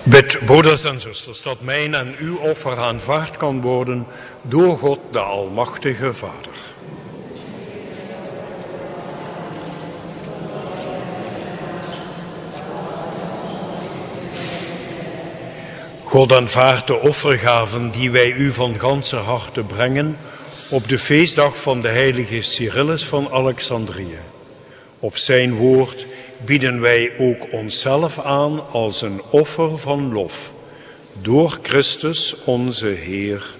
Bid, broeders en zusters, dat mijn en uw offer aanvaard kan worden door God de Almachtige Vader. God aanvaardt de offergaven die wij u van ganser harte brengen op de feestdag van de heilige Cyrillus van Alexandrië. Op zijn woord bieden wij ook onszelf aan als een offer van lof. Door Christus onze Heer.